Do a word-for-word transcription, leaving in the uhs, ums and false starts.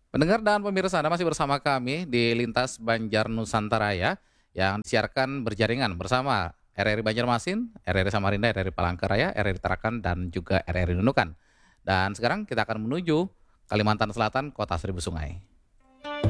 Pendengar dan pemirsa, Anda masih bersama kami di Lintas Banjar Nusantara ya, yang disiarkan berjaringan bersama R R I Banjarmasin, R R I Samarinda, R R I Palangkaraya, R R I Tarakan, dan juga R R I Nunukan. Dan sekarang kita akan menuju Kalimantan Selatan, Kota Seribu Sungai.